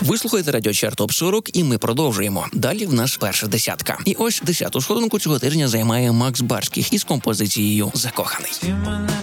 Ви слухаєте радіочарт ТОП 40, і ми продовжуємо. Далі в нас перша десятка. І ось 10-ту сходинку цього тижня займає Макс Барських із композицією «Закоханий». Ти мене